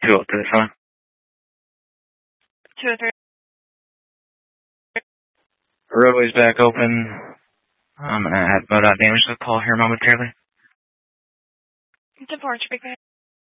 203, fine. 203. Roadway's back open. I'm going to add boat damage to the call here momentarily. 10-4, speaking.